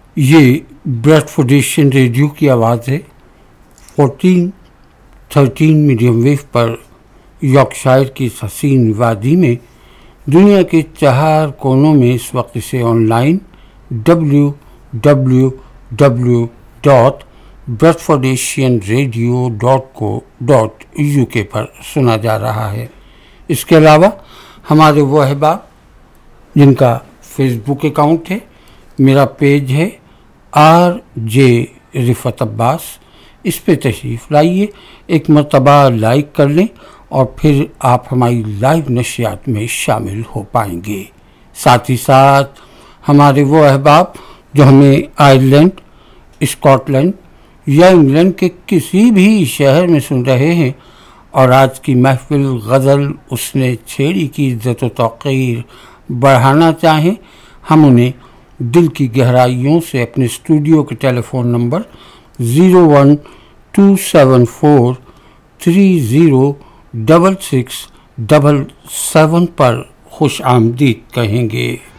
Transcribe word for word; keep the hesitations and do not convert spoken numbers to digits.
یہ Bradford radio کی آواز ہے۔ فورٹین تھرٹین میڈیم ویو پر یارکشائر کی اس حسین وادی میں دنیا کے چار کونوں میں اس وقت اسے on line W W W dot Bradford Asian radio dot کو ڈاٹ یو کے پر سنا جا رہا ہے۔ اس کے علاوہ ہمارے وہ احباب جن کا فیس بک اکاؤنٹ ہے، میرا پیج ہے آر جے رفعت عباس، اس پہ تشریف لائیے، ایک مرتبہ لائک کر لیں اور پھر آپ ہماری لائیو نشریات میں شامل ہو پائیں گے۔ ساتھ ہی ساتھ ہمارے وہ احباب جو ہمیں آئرلینڈ، اسکاٹ لینڈ یا انگلینڈ کے کسی بھی شہر میں سن رہے ہیں اور آج کی محفل غزل اس نے چھیڑی کی عزت و توقیر بڑھانا چاہیں، ہم انہیں دل کی گہرائیوں سے اپنے اسٹوڈیو کے ٹیلی phone number zero one to seven four three zero double six double seven پر خوش آمدید کہیں گے۔